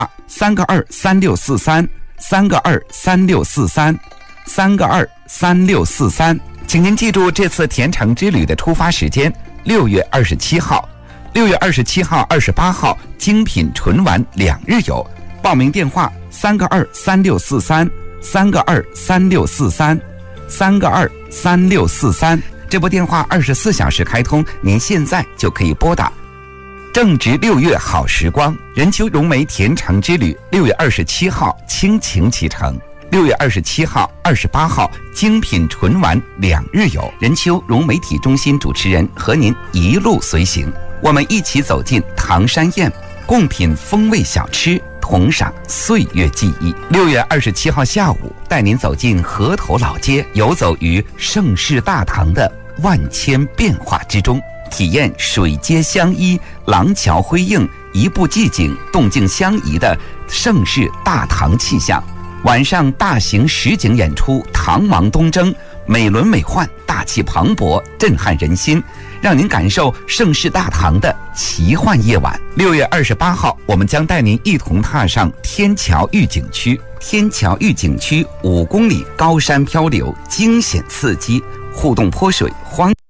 3个23643，3个23643，3个23643。请您记住这次甜橙之旅的出发时间：6月27号、6月27号、28号，精品纯玩2日游。报名电话3个23643，3个23643，3个23643。这部电话24小时开通，您现在就可以拨打。正值6月好时光，任丘融媒甜橙之旅6月27号倾情启程，6月27号、28号精品纯玩2日游。任丘融媒体中心主持人和您一路随行，我们一起走进唐山宴，共品风味小吃，同赏岁月记忆。6月27号下午，带您走进河头老街，游走于盛世大唐的万千变化之中，体验水街相依、廊桥辉映、一步即景、动静相宜的盛世大唐气象。晚上大型实景演出《唐王东征》，美轮美奂，大气磅礴，震撼人心，让您感受盛世大唐的奇幻夜晚。6月28号，我们将带您一同踏上天桥御景区。天桥御景区5公里高山漂流，惊险刺激，互动泼水，荒